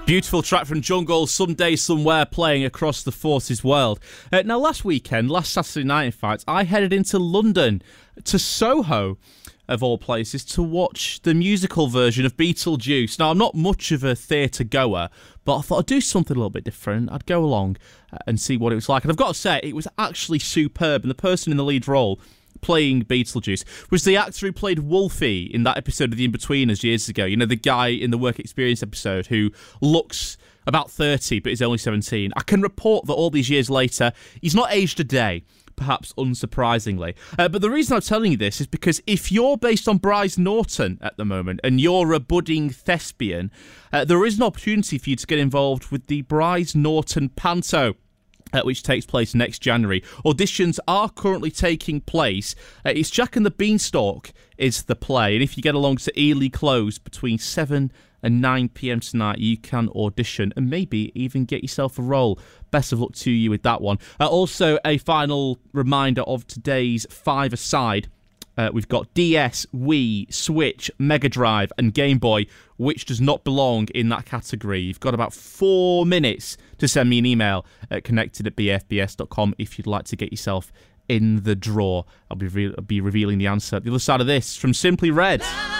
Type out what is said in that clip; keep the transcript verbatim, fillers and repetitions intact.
Beautiful track from Jungle, Someday Somewhere, playing across the Forces world. Uh, now, last weekend, last Saturday night, in fact, I headed into London, to Soho, of all places, to watch the musical version of Beetlejuice. Now, I'm not much of a theatre goer, but I thought I'd do something a little bit different. I'd go along and see what it was like. And I've got to say, it was actually superb. And the person in the lead role playing Beetlejuice was the actor who played Wolfie in that episode of The Inbetweeners years ago. You know, the guy in the Work Experience episode who looks about thirty but is only seventeen. I can report that all these years later, he's not aged a day, perhaps unsurprisingly. Uh, but the reason I'm telling you this is because if you're based on Bryce Norton at the moment and you're a budding thespian, uh, there is an opportunity for you to get involved with the Bryce Norton Panto, Uh, which takes place next January. Auditions are currently taking place. Uh, it's Jack and the Beanstalk is the play, and if you get along to Ely Close between seven and nine p.m. tonight, you can audition and maybe even get yourself a role. Best of luck to you with that one. Uh, also, a final reminder of today's five-a-side. Uh, we've got D S, Wii, Switch, Mega Drive and Game Boy, which does not belong in that category. You've got about four minutes to send me an email at connected at b f b s dot com if you'd like to get yourself in the draw. I'll be, re- I'll be revealing the answer. The other side of this, from Simply Red.